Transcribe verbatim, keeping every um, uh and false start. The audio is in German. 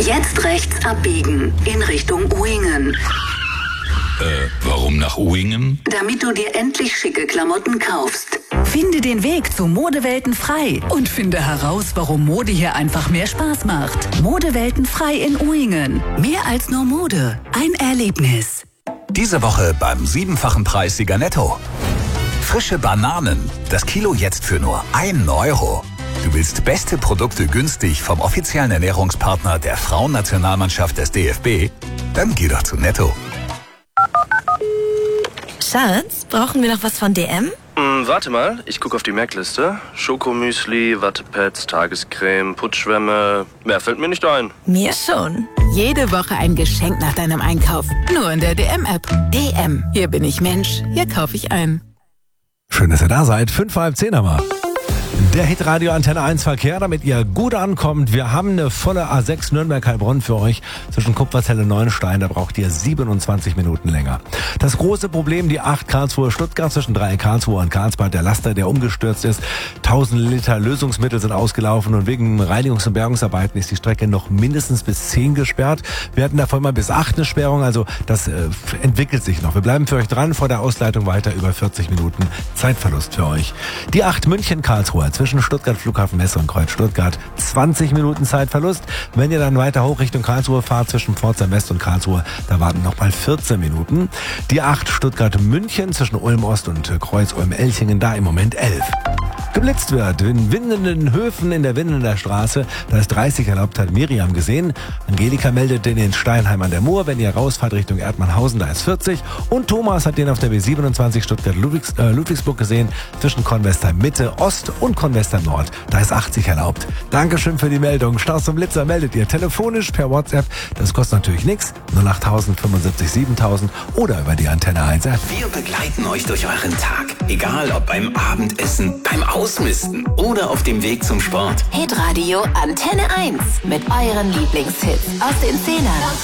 Jetzt rechts abbiegen in Richtung Uingen. Äh, warum nach Uingen? Damit du dir endlich schicke Klamotten kaufst. Finde den Weg zu Modewelten frei und finde heraus, warum Mode hier einfach mehr Spaß macht. Modewelten frei in Uingen. Mehr als nur Mode. Ein Erlebnis. Diese Woche beim siebenfachen Preissieger Netto. Frische Bananen. Das Kilo jetzt für nur ein Euro. Du willst beste Produkte günstig vom offiziellen Ernährungspartner der Frauennationalmannschaft des D F B? Dann geh doch zu Netto. Schatz, brauchen wir noch was von D M? Hm, warte mal, ich gucke auf die Merkliste. Schokomüsli, Wattepads, Tagescreme, Putzschwämme. Mehr fällt mir nicht ein. Mir schon. Jede Woche ein Geschenk nach deinem Einkauf. Nur in der D M-App. D M. Hier bin ich Mensch. Hier kaufe ich ein. Schön, dass ihr da seid. Fünf vor halb zehn haben wir. Der Hitradio Antenne eins Verkehr, damit ihr gut ankommt. Wir haben eine volle A sechs Nürnberg-Heilbronn für euch zwischen Kupferzelle und Neuenstein. Da braucht ihr siebenundzwanzig Minuten länger. Das große Problem, die acht Karlsruhe-Stuttgart zwischen drei Karlsruhe und Karlsbad. Der Laster, der umgestürzt ist. tausend Liter Lösungsmittel sind ausgelaufen und wegen Reinigungs- und Bergungsarbeiten ist die Strecke noch mindestens bis zehn gesperrt. Wir hatten davor mal bis acht eine Sperrung, also das äh, entwickelt sich noch. Wir bleiben für euch dran, vor der Ausleitung weiter über vierzig Minuten Zeitverlust für euch. Die acht München-Karlsruhe zwischen Stuttgart Flughafen Messe und Kreuz Stuttgart. zwanzig Minuten Zeitverlust. Wenn ihr dann weiter hoch Richtung Karlsruhe fahrt, zwischen Pforzheim West und Karlsruhe, da warten noch mal vierzehn Minuten. Die acht Stuttgart-München zwischen Ulm Ost und Kreuz Ulm-Elchingen, da im Moment elf. Geblitzt wird in Windenden Höfen in der Windener Straße. Da ist dreißig erlaubt, hat Miriam gesehen. Angelika meldet den in Steinheim an der Mur. Wenn ihr rausfahrt Richtung Erdmannhausen, da ist vierzig. Und Thomas hat den auf der B siebenundzwanzig Stuttgart-Ludwigs, äh, Ludwigsburg gesehen. Zwischen Convestheim Mitte Ost und Convestheim Nord. Da ist achtzig erlaubt. Dankeschön für die Meldung. Staus zum Blitzer meldet ihr telefonisch per WhatsApp. Das kostet natürlich nichts. null acht tausend fünfundsiebzig siebentausend oder über die Antenne eins App. Wir begleiten euch durch euren Tag. Egal ob beim Abendessen, beim Ausmisten oder auf dem Weg zum Sport. Hitradio Antenne eins mit euren Lieblingshits aus den Zehnern.